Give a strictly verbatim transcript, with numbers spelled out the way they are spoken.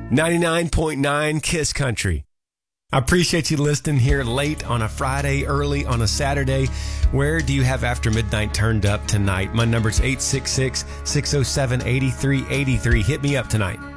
ninety-nine point nine Kiss Country. I appreciate you listening here late on a Friday, early on a Saturday. Where do you have After Midnight turned up tonight? My number's eight six six, six oh seven, eight three eight three. Hit me up tonight.